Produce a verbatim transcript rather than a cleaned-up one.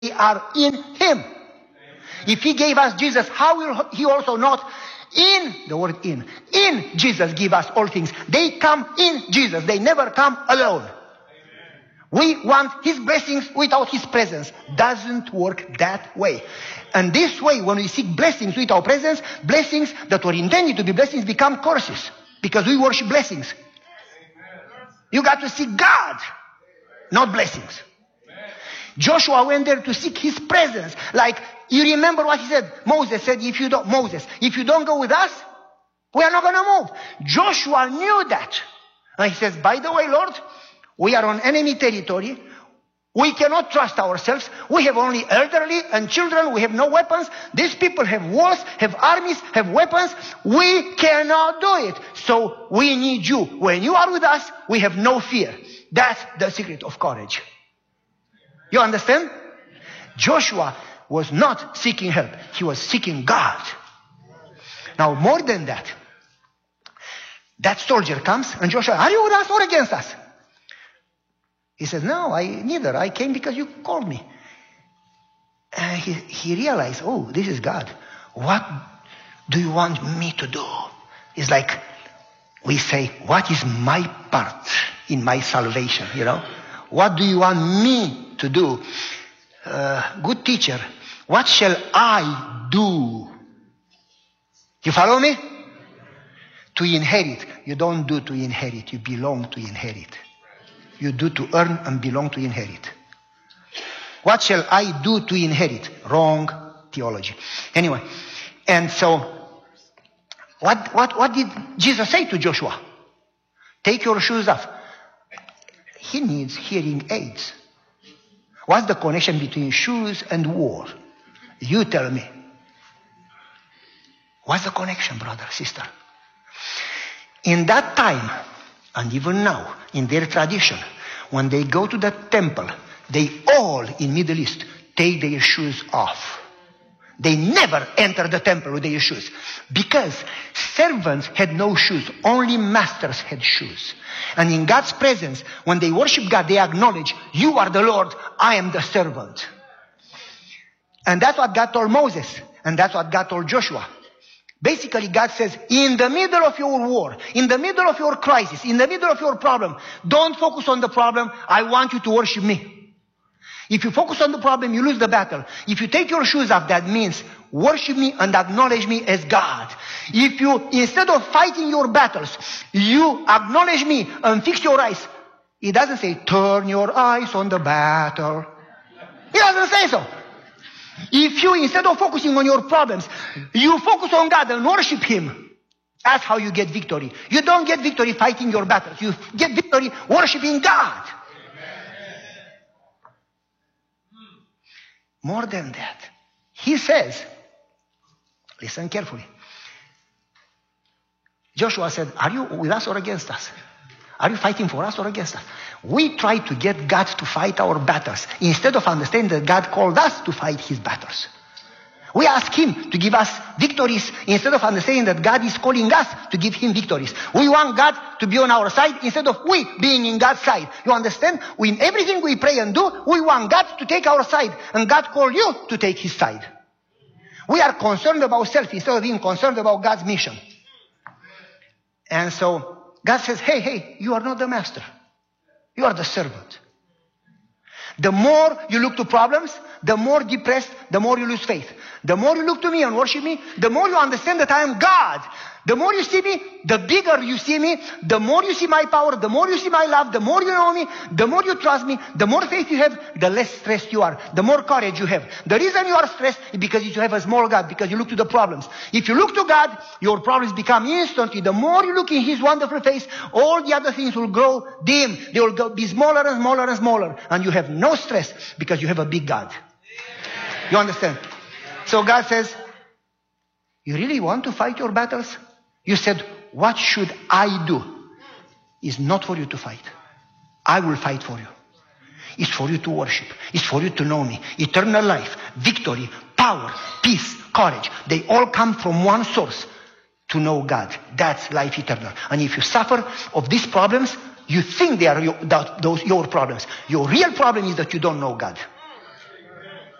are in him. If he gave us Jesus, how will he also not in, the word in, in Jesus give us all things? They come in Jesus. They never come alone. Amen. We want his blessings without his presence. Doesn't work that way. And this way, when we seek blessings with our presence, blessings that were intended to be blessings become curses. Because we worship blessings. You got to seek God, not blessings. Joshua went there to seek his presence. Like, you remember what he said? Moses said, if you don't, Moses, if you don't go with us, we are not going to move. Joshua knew that. And he says, by the way, Lord, we are on enemy territory. We cannot trust ourselves. We have only elderly and children. We have no weapons. These people have wars, have armies, have weapons. We cannot do it. So we need you. When you are with us, we have no fear. That's the secret of courage. You understand? Joshua was not seeking help. He was seeking God. Now, more than that, that soldier comes and Joshua, are you with us or against us? He says, no, I neither. I came because you called me. And he, he realized, oh, this is God. What do you want me to do? It's like we say, what is my part in my salvation, you know? What do you want me to do? Uh, good teacher, what shall I do? You follow me? To inherit. You don't do to inherit. You belong to inherit. You do to earn and belong to inherit. What shall I do to inherit? Wrong theology. Anyway, and so, what, what, what did Jesus say to Joshua? Take your shoes off. He needs hearing aids. What's the connection between shoes and war? You tell me. What's the connection, brother, sister? In that time, and even now, in their tradition, when they go to the temple, they all in Middle East take their shoes off. They never enter the temple with their shoes. Because servants had no shoes. Only masters had shoes. And in God's presence, when they worship God, they acknowledge, you are the Lord, I am the servant. And that's what God told Moses. And that's what God told Joshua. Basically, God says, in the middle of your war, in the middle of your crisis, in the middle of your problem, don't focus on the problem. I want you to worship me. If you focus on the problem, you lose the battle. If you take your shoes off, that means worship me and acknowledge me as God. If you, instead of fighting your battles, you acknowledge me and fix your eyes. It doesn't say, turn your eyes on the battle. It doesn't say so. If you, instead of focusing on your problems, you focus on God and worship him, that's how you get victory. You don't get victory fighting your battles. You get victory worshiping God. More than that, he says, listen carefully. Joshua said, are you with us or against us? Are you fighting for us or against us? We try to get God to fight our battles instead of understanding that God called us to fight his battles. We ask him to give us victories instead of understanding that God is calling us to give him victories. We want God to be on our side instead of we being in God's side. You understand? In everything we pray and do, we want God to take our side. And God called you to take his side. We are concerned about self instead of being concerned about God's mission. And so God says, hey, hey, you are not the master. You are the servant. The more you look to problems, the more depressed, the more you lose faith. The more you look to me and worship me, the more you understand that I am God. The more you see me, the bigger you see me, the more you see my power, the more you see my love, the more you know me, the more you trust me, the more faith you have, the less stressed you are, the more courage you have. The reason you are stressed is because you have a small God, because you look to the problems. If you look to God, your problems become instantly. The more you look in his wonderful face, all the other things will grow dim. They will go, be smaller and smaller and smaller. And you have no stress because you have a big God. You understand? So God says, you really want to fight your battles? You said, what should I do? It's not for you to fight. I will fight for you. It's for you to worship. It's for you to know me. Eternal life, victory, power, peace, courage. They all come from one source, to know God. That's life eternal. And if you suffer of these problems, you think they are your, that, those, your problems. Your real problem is that you don't know God.